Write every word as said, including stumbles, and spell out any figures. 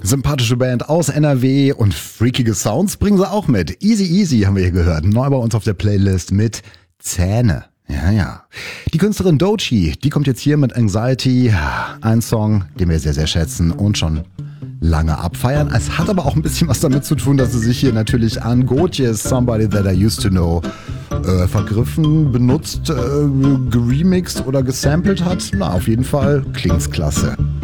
Sympathische Band aus N R W und freakige Sounds bringen sie auch mit. Easy Easy haben wir hier gehört. Neu bei uns auf der Playlist mit Zähne. Ja, ja. Die Künstlerin Doechii, die kommt jetzt hier mit Anxiety. Ein Song, den wir sehr, sehr schätzen und schon lange abfeiern. Es hat aber auch ein bisschen was damit zu tun, dass sie sich hier natürlich an Gotye's Somebody That I Used to Know äh, vergriffen, benutzt, äh, geremixed oder gesampelt hat. Na, auf jeden Fall klingt's klasse.